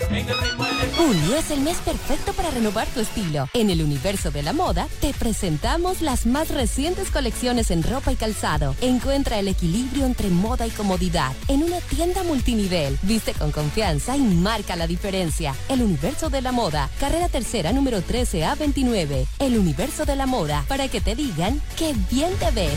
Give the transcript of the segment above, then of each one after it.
Junio es el mes perfecto para renovar tu estilo. En el universo de la moda, te presentamos las más recientes colecciones en ropa y calzado. Encuentra el equilibrio entre moda y comodidad en una tienda multinivel. Viste con confianza y marca la diferencia. El universo de la moda, carrera tercera, número 13A29. El universo de la moda, para que te digan qué bien te ves.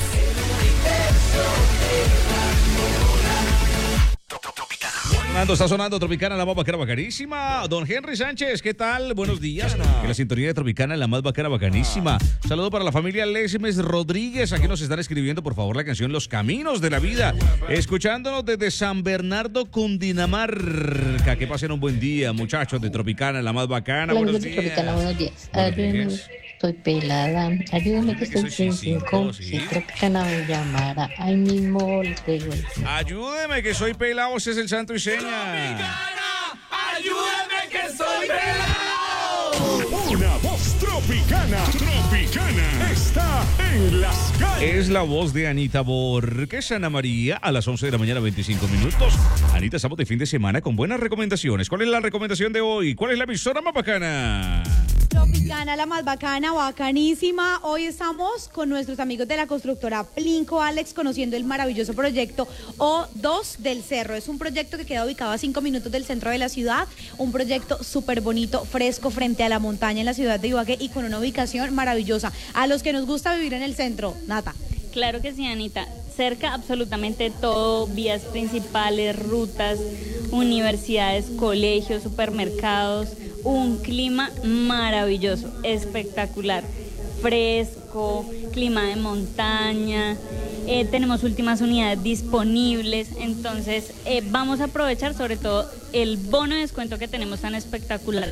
Está sonando Tropicana, la más bacana, bacanísima. Don Henry Sánchez, ¿qué tal? Buenos días. En la sintonía de Tropicana, la más bacana, bacanísima. Un saludo para la familia Lesmes Rodríguez. Aquí nos están escribiendo, por favor, la canción Los Caminos de la Vida. Escuchándonos desde San Bernardo, Cundinamarca. Que pasen un buen día, muchachos de Tropicana, la más bacana. Buenos días. Tropicana, buenos días. Estoy pelada, ayúdame que estoy sin 5. Si Tropicana me llamara, ahí mismo le pego. Ayúdeme que soy pelado, ese es el santo y seña. Tropicana, ayúdame que soy pelado. Una voz tropicana, está en las calles. Es la voz de Anita Borges, Ana María, a las 11 de la mañana, 25 minutos. Anita, estamos de fin de semana con buenas recomendaciones. ¿Cuál es la recomendación de hoy? ¿Cuál es la emisora más bacana? Tropicana, la más bacana, bacanísima. Hoy estamos con nuestros amigos de la constructora Plinko, Alex, conociendo el maravilloso proyecto O2 del Cerro. Es un proyecto que queda ubicado a 5 minutos del centro de la ciudad, un proyecto súper bonito, fresco, frente a la montaña en la ciudad de Ibagué y con una ubicación maravillosa. A los que nos gusta vivir en el centro, Nata. Claro que sí, Anita. Cerca absolutamente todo, vías principales, rutas, universidades, colegios, supermercados, un clima maravilloso, espectacular, fresco, clima de montaña, tenemos últimas unidades disponibles, entonces vamos a aprovechar sobre todo el bono de descuento que tenemos tan espectacular,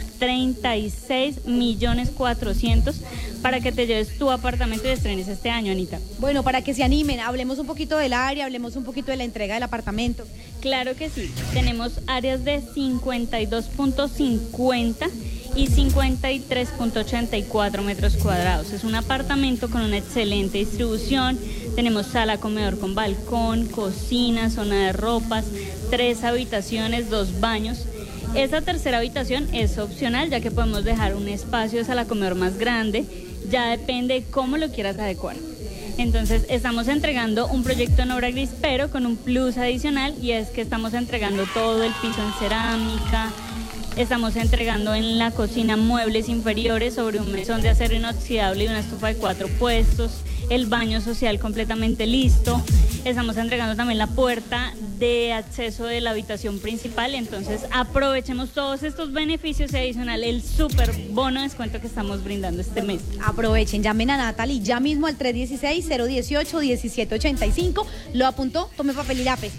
36.400.000 para que te lleves tu apartamento y estrenes este año, Anita. Bueno, para que se animen, hablemos un poquito del área, hablemos un poquito de la entrega del apartamento. Claro que sí, tenemos áreas de 52.50 y 53.84 metros cuadrados. Es un apartamento con una excelente distribución. Tenemos sala, comedor con balcón, cocina, zona de ropas, 3 habitaciones, 2 baños. Esta tercera habitación es opcional, ya que podemos dejar un espacio de sala comedor más grande. Ya depende de cómo lo quieras adecuar. Entonces estamos entregando un proyecto en obra gris, pero con un plus adicional, y es que estamos entregando todo el piso en cerámica. Estamos entregando en la cocina muebles inferiores sobre un mesón de acero inoxidable y una estufa de 4 puestos, el baño social completamente listo. Estamos entregando también la puerta de acceso de la habitación principal, entonces aprovechemos todos estos beneficios y adicional el súper bono de descuento que estamos brindando este mes. Aprovechen, llamen a Natalie ya mismo al 316-018-1785, lo apuntó, tome papel y lápiz,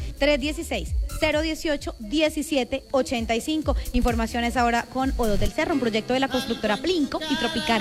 316-018-1785. Informaciones ahora con O2 del Cerro, un proyecto de la constructora Plinko y Tropicana.